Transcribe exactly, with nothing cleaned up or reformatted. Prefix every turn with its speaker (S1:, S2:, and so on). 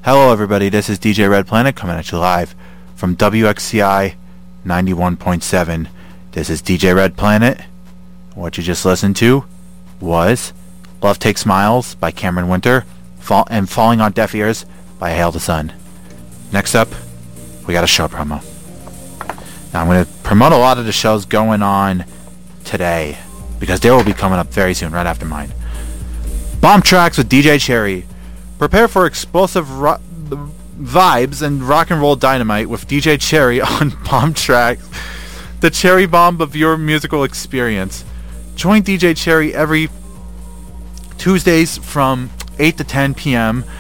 S1: Hello everybody, this is D J Red Planet coming at you live from W X C I ninety-one point seven. This is D J Red Planet. What you just listened to was Love Takes Smiles by Cameron Winter Fall- and Falling on Deaf Ears by Hail the Sun. Next up, we got a show promo. Now I'm going to promote a lot of the shows going on today because they will be coming up very soon, right after mine. Bomb Tracks with D J Cherry. Prepare for explosive ro- vibes and rock and roll dynamite with D J Cherry on Bomb Tracks, the cherry bomb of your musical experience. Join D J Cherry every Tuesdays from eight to ten p.m.